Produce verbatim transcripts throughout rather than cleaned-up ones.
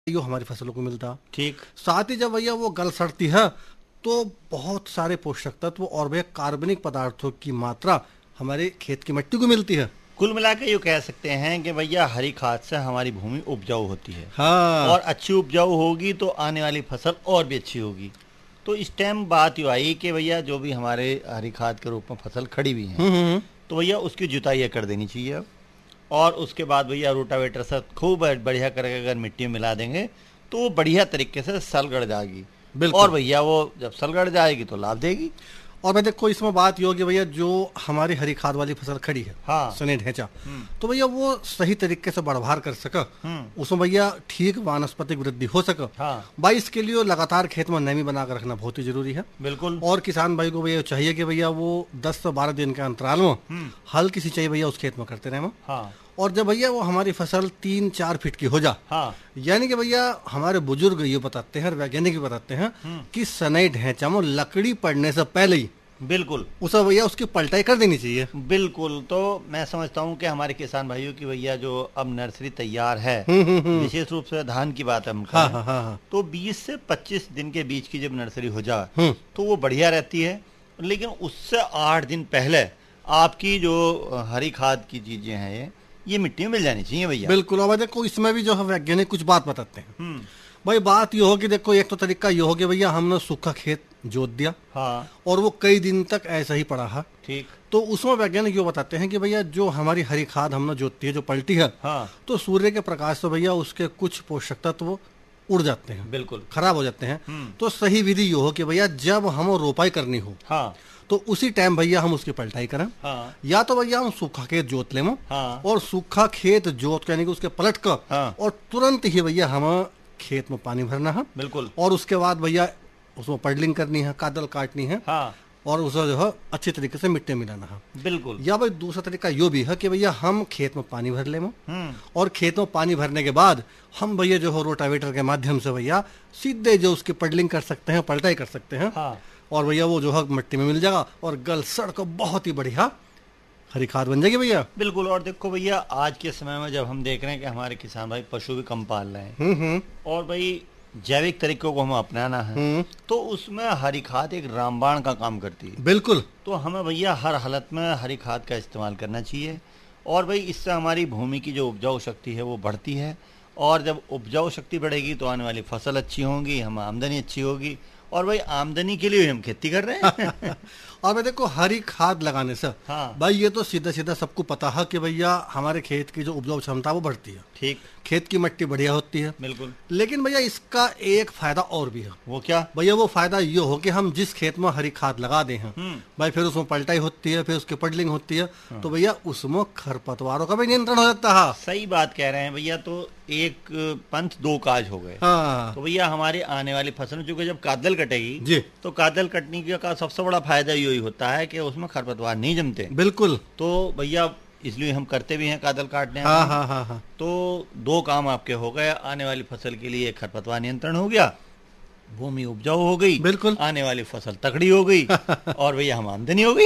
यो हमारी फसलों को मिलता। ठीक। साथ ही जब भैया वो गल सड़ती है तो बहुत सारे पोषक तत्व और भैया कार्बनिक पदार्थों की मात्रा हमारे खेत की मिट्टी को मिलती है। कुल मिलाकर ये कह सकते हैं कि भैया हरी खाद से हमारी भूमि उपजाऊ होती है। हाँ। और अच्छी उपजाऊ होगी तो आने वाली फसल और भी अच्छी होगी। तो इस टाइम बात यो आई कि भैया जो भी हमारे हरी खाद के रूप में फसल खड़ी हुई है तो भैया उसकी जुताई कर देनी चाहिए अब। और उसके बाद भैया रोटावेटर से खूब बढ़िया करके अगर मिट्टी में मिला देंगे तो वो बढ़िया तरीके से सलगड़ जाएगी। और भैया वो जब सलगड़ जाएगी तो लाभ देगी। और मैं देखो इसमें बात ये होगी भैया जो हमारी हरी खाद वाली फसल खड़ी है, हाँ, सने ढेंचा, तो भैया वो सही तरीके से बढ़भार कर सका, उसमें भैया ठीक वानस्पतिक वृद्धि हो सका। हाँ। भाई इसके लिए लगातार खेत में नमी बनाकर रखना बहुत ही जरूरी है। बिल्कुल। और किसान भाई को भैया चाहिए कि भैया वो दस से बारह दिन के अंतराल में हल्की सिंचाई भैया उस खेत में करते रहे। हाँ। और जब भैया वो हमारी फसल तीन चार फीट की हो जा, हाँ, यानी कि भैया हमारे बुजुर्ग ये बताते हैं, वैज्ञानिक भी बताते हैं कि सनई ढेंचा में लकड़ी पड़ने से पहले ही बिल्कुल उसे भैया उसकी पलटाई कर देनी चाहिए। बिल्कुल। तो मैं समझता हूँ कि हमारे किसान भाइयों की भैया जो अब नर्सरी तैयार है, विशेष रूप से धान की बात है हम हाँ, हाँ, हाँ, हाँ। तो बीस से पच्चीस दिन के बीच की जब नर्सरी हो जाए तो वो बढ़िया रहती है। लेकिन उससे आठ दिन पहले आपकी जो हरी खाद की चीजें हैं ये मिट्टी में मिल जानी चाहिए भैया। बिल्कुल। और देखो इसमें भी जो है वैज्ञानिक कुछ बात बताते हैं। भाई बात ये होगी, देखो एक तो तरीका ये हो कि भैया हमने सूखा खेत जोत दिया, हाँ, और वो कई दिन तक ऐसा ही पड़ा है। ठीक। तो उसमें वैज्ञानिक ये बताते हैं कि भैया जो हमारी हरी खाद हमने जोतती है, जो पलटी है, हाँ, तो सूर्य के प्रकाश से भैया उसके कुछ पोषक तत्व उड़ जाते हैं, बिल्कुल खराब हो जाते हैं। तो सही विधि ये हो कि भैया जब हम रोपाई करनी हो, हाँ, तो उसी टाइम भैया हम उसकी पलटाई करें। हाँ, या तो भैया हम सूखा खेत जोत लें, हाँ, और सूखा खेत जोत यानी कि उसके पलट कर, हाँ, और तुरंत ही भैया हम खेत में पानी भरना है। बिल्कुल। और उसके बाद भैया उसमें पडलिंग करनी है, कादल काटनी है, हाँ, और उसे जो है अच्छी तरीके से मिट्टी मिलाना है। बिल्कुल। या भाई दूसरा तरीका यो भी है कि भैया हम खेत में पानी भर ले, और खेत में पानी भरने के बाद हम भैया जो है रोटावेटर के माध्यम से भैया सीधे जो उसकी पडलिंग कर सकते हैं, पलटाई कर सकते हैं, हाँ, और भैया वो जो है मिट्टी में मिल जाएगा और गल सड़ को बहुत ही बढ़िया हरी खाद बन जाएगी भैया। बिल्कुल। और देखो भैया आज के समय में जब हम देख रहे हैं कि हमारे किसान भाई पशु भी कम पाल रहे हैं और भाई जैविक तरीकों को हमें अपनाना है, तो उसमें हरी खाद एक रामबाण का काम करती है। बिल्कुल। तो हमें भैया हर हालत में हरी खाद का इस्तेमाल करना चाहिए। और भाई इससे हमारी भूमि की जो उपजाऊ शक्ति है वो बढ़ती है, और जब उपजाऊ शक्ति बढ़ेगी तो आने वाली फसल अच्छी होगी, हम आमदनी अच्छी होगी, और भाई आमदनी के लिए हम खेती कर रहे हैं। और भाई देखो हरी खाद लगाने से, हाँ, भाई ये तो सीधा सीधा सबको पता है कि भैया हमारे खेत की जो उपजाऊ क्षमता वो बढ़ती है, ठीक, खेत की मिट्टी बढ़िया होती है। बिल्कुल। लेकिन भैया इसका एक फायदा और भी है। वो क्या भैया? वो फायदा ये हो कि हम जिस खेत में हरी खाद लगा दे हैं भाई, फिर उसमें पलटाई होती है, फिर उसकी पडलिंग होती है, तो भैया उसमें खरपतवारों का भी नियंत्रण हो जाता है। सही बात कह रहे हैं भैया। तो एक पंथ दो काज हो गए। हाँ। तो भैया हमारी आने वाली फसल चूंकि जब कादल कटेगी जी, तो कादल कटने का सबसे बड़ा फायदा यही होता है कि उसमें खरपतवार नहीं जमते। बिल्कुल। तो भैया इसलिए हम करते भी हैं कादल काटने। हाँ, हाँ, हाँ, हाँ। तो दो काम आपके हो गए। आने वाली फसल के लिए खरपतवार नियंत्रण हो गया, भूमि उपजाऊ हो गई, बिल्कुल, आने वाली फसल तकड़ी हो गई, और भैया हम आमदनी हो गई।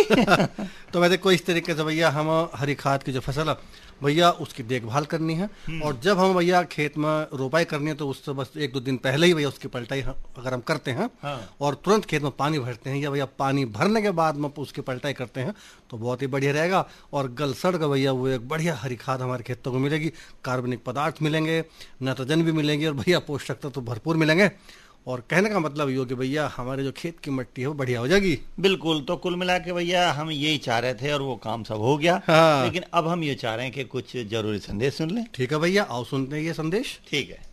तो मैं देखो इस तरीके से भैया हम हरी खाद की जो फसल है भैया उसकी देखभाल करनी है, और जब हम भैया खेत में रोपाई करनी है तो उससे बस एक दो दिन पहले ही भैया उसकी पलटाई अगर हम करते हैं, हाँ, और तुरंत खेत में पानी भरते हैं, या भैया पानी भरने के बाद में उसकी पलटाई करते हैं, तो बहुत ही बढ़िया रहेगा। और गल सड़ का भैया वो एक बढ़िया हरी खाद हमारे खेतों को मिलेगी, कार्बनिक पदार्थ मिलेंगे, नाइट्रोजन भी मिलेंगे, और भैया पोषक तत्व तो भरपूर मिलेंगे। और कहने का मतलब ये हो कि भैया हमारे जो खेत की मिट्टी है वो बढ़िया हो जाएगी। बिल्कुल। तो कुल मिला के भैया हम यही चाह रहे थे और वो काम सब हो गया। हाँ। लेकिन अब हम ये चाह रहे हैं कि कुछ जरूरी संदेश सुन लें। ठीक है भैया, आओ सुनते हैं ये संदेश। ठीक है।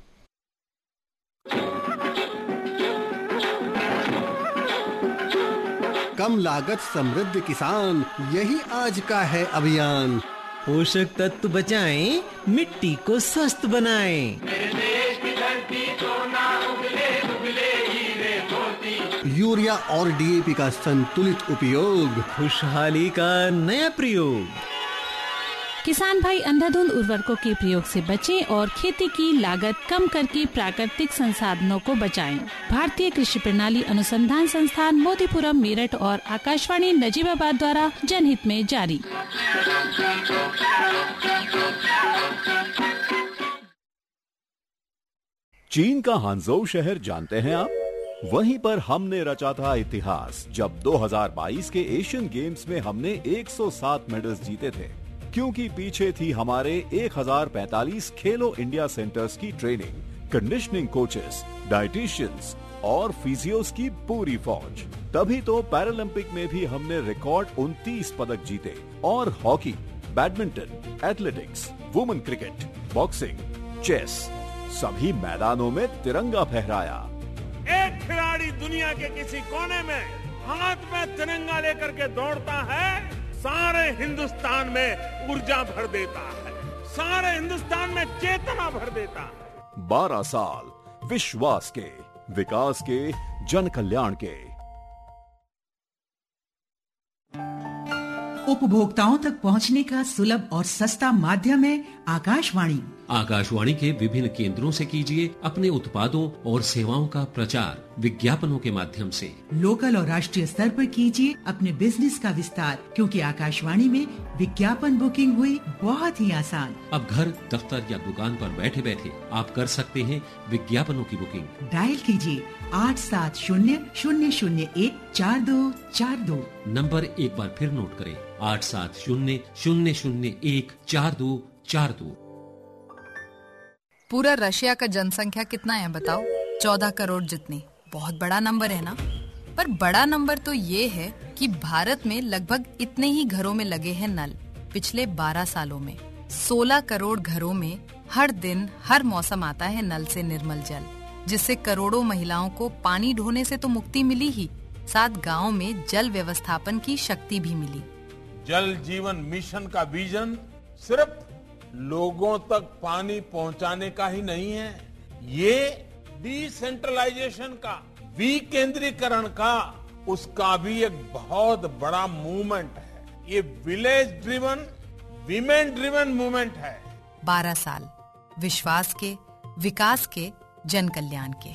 कम लागत समृद्ध किसान, यही आज का है अभियान। पोषक तत्व बचाएं, मिट्टी को स्वस्थ बनाएं। यूरिया और डी ए पी का संतुलित उपयोग, खुशहाली का नया प्रयोग। किसान भाई अंधाधुंध उर्वरकों के प्रयोग से बचें और खेती की लागत कम करके प्राकृतिक संसाधनों को बचाएं। भारतीय कृषि प्रणाली अनुसंधान संस्थान मोतीपुरम मेरठ और आकाशवाणी नजीबाबाद द्वारा जनहित में जारी। चीन का हांगझोउ शहर जानते हैं आप? वहीं पर हमने रचा था इतिहास जब दो हज़ार बाईस के एशियन गेम्स में हमने एक सौ सात मेडल्स जीते थे, क्योंकि पीछे थी हमारे एक हज़ार पैंतालीस खेलो इंडिया सेंटर्स की ट्रेनिंग, कंडीशनिंग कोचेस, डाइटिशियंस और फिजियोस की पूरी फौज। तभी तो पैरालंपिक में भी हमने रिकॉर्ड उनतीस पदक जीते और hockey, badminton, athletics, women cricket, boxing, chess सभी मैदानों में तिरंगा फहराया। एक खिलाड़ी दुनिया के किसी कोने में हाथ में तिरंगा लेकर के दौड़ता है, सारे हिंदुस्तान में ऊर्जा भर देता है, सारे हिंदुस्तान में चेतना भर देता है। बारह साल विश्वास के, विकास के, जन कल्याण के। उपभोक्ताओं तक पहुंचने का सुलभ और सस्ता माध्यम है आकाशवाणी। आकाशवाणी के विभिन्न केंद्रों से कीजिए अपने उत्पादों और सेवाओं का प्रचार विज्ञापनों के माध्यम से। लोकल और राष्ट्रीय स्तर पर कीजिए अपने बिजनेस का विस्तार, क्योंकि आकाशवाणी में विज्ञापन बुकिंग हुई बहुत ही आसान। अब घर, दफ्तर या दुकान पर बैठे बैठे आप कर सकते हैं विज्ञापनों की बुकिंग। डायल कीजिए आठ सात शून्य शून्य शून्य एक चार दो चार दो। नंबर एक बार फिर नोट करें, आठ सात शून्य शून्य शून्य एक चार दो चार दो। पूरा रशिया का जनसंख्या कितना है बताओ? चौदह करोड़ जितनी। बहुत बड़ा नंबर है ना? पर बड़ा नंबर तो ये है कि भारत में लगभग इतने ही घरों में लगे हैं नल। पिछले बारह सालों में सोलह करोड़ घरों में हर दिन हर मौसम आता है नल से निर्मल जल, जिससे करोड़ों महिलाओं को पानी ढोने से तो मुक्ति मिली ही, साथ गाँव में जल व्यवस्थापन की शक्ति भी मिली। जल जीवन मिशन का विजन सिर्फ लोगों तक पानी पहुंचाने का ही नहीं है, ये डिसेंट्रलाइजेशन का, विकेंद्रीकरण का, उसका भी एक बहुत बड़ा मूवमेंट है। ये village driven, women driven movement है। बारह साल विश्वास के, विकास के, जन कल्याण के।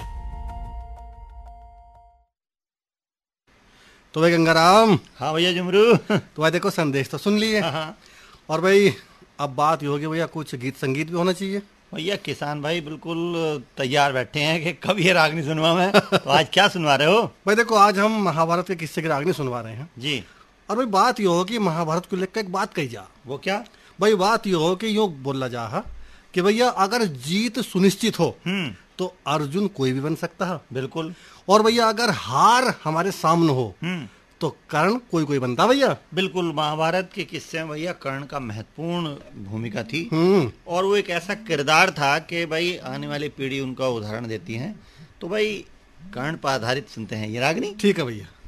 तो भाई गंगाराम। हाँ भैया जुमरू। तो भाई देखो संदेश तो सुन लिए। हाँ। और भाई अब बात ये होगी भैया कुछ गीत संगीत भी होना चाहिए। भैया किसान भाई बिल्कुल तैयार बैठे हैं कि कब ये रागनी सुनवा मैं। तो आज क्या सुनवा रहे हो? भाई देखो आज हम महाभारत के किस्से की रागनी सुनवा रहे हैं जी। और भाई बात ये हो कि महाभारत को लेकर एक बात कही जा। वो क्या? भाई बात ये हो कि यूं बोला जा कि भैया अगर जीत सुनिश्चित हो तो अर्जुन कोई भी बन सकता है। बिल्कुल। और भैया अगर हार हमारे सामने हो तो कर्ण कोई कोई बनता भैया। बिल्कुल। महाभारत के किस्से में भैया कर्ण का महत्वपूर्ण भूमिका थी और वो एक ऐसा किरदार था कि भाई आने वाली पीढ़ी उनका उदाहरण देती है। तो भाई कर्ण पर आधारित सुनते हैं ये रागनी। ठीक है भैया।